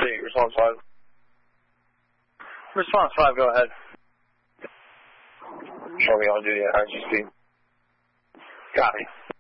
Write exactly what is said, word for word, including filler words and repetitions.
three, response five. Response five, go ahead. Show me on duty at high speed. Copy.